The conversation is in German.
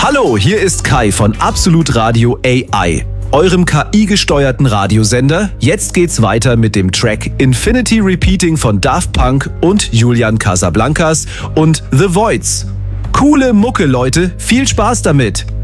Hallo, hier ist Kai von Absolut Radio AI, eurem KI-gesteuerten Radiosender. Jetzt geht's weiter mit dem Track Infinity Repeating von Daft Punk und Julian Casablancas und The Voids. Coole Mucke, Leute. Viel Spaß damit.